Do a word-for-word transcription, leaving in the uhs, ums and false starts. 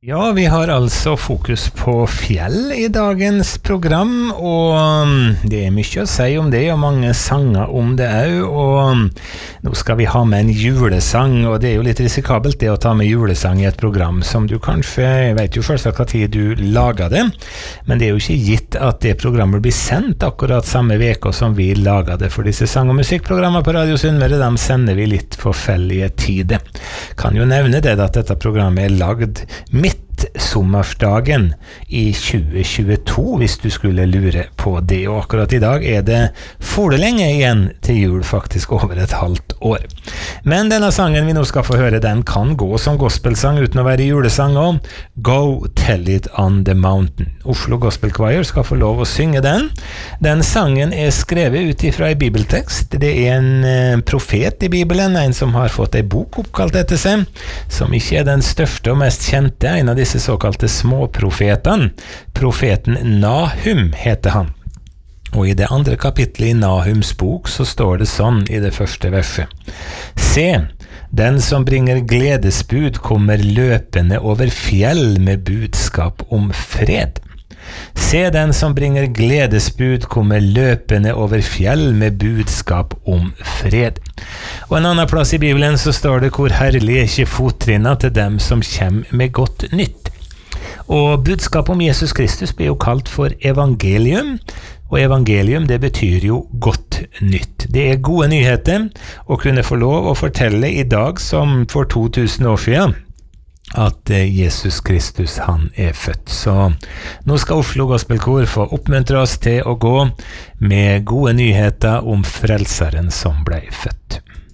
Ja, vi har altså fokus på fjell i dagens program, og det er mye å si om det, og mange sanger om det også, og nå skal vi ha med en julesang, og det er jo litt risikabelt det å ta med julesang i et program som du kanskje, jeg vet jo først hva tid du lager det, men det er jo ikke gitt at det programmet blir sendt akkurat samme veka som vi lager det, for disse sang- og musikkprogrammer på Radio Sunnmøre, de sender vi litt forskjellige tider. Kan jo nevne det at dette programmet er lagd midt sommersdagen i tjue tjueto, hvis du skulle lure på det, og akkurat i dag er det forelenge igjen til jul, faktisk over et halvt år. Men denne sangen vi nå skal få høre, den kan gå som gospelsang uten å være julesang også. Go Tell It on the Mountain. Oslo Gospel Choir skal få lov å synge den. Den sangen er skrevet ut ifra en bibeltekst. Det er en eh, profet i Bibelen, en som har fått en bok oppkalt etter seg, som ikke er den største og mest kjente, en av disse såkalte småprofetene. Profeten Nahum heter han. Og i det andre kapitlet i Nahums bok så står det sånn i det første verset. Se, den som bringer gledesbud kommer løpende over fjell med budskap om fred. Se, den som bringer gledesbud kommer løpende over fjell med budskap om fred. Og en annen plass i Bibelen så står det hvor herlig er ikke fottrinna til dem som kommer med godt nytt. Og budskap om Jesus Kristus blir jo kalt for evangelium, og evangelium det betyr jo godt nytt. Det er gode nyheter å kunne få lov å fortelle i dag som for to tusen år siden at Jesus Kristus han er født. Så nå skal Oslo Gospelkor få oppmuntre oss til å gå med gode nyheter om frelseren som ble født.